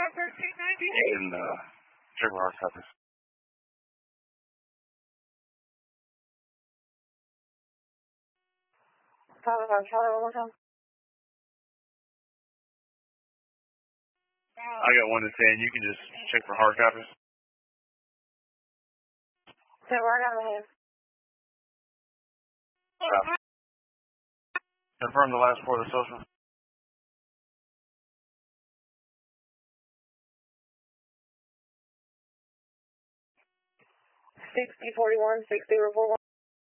And check for hard copies. Charlie, one more time. I got 1 to 10. You can just check for hard copies. So right on the hand. Confirm the last 4 of the social. 6041, 6041.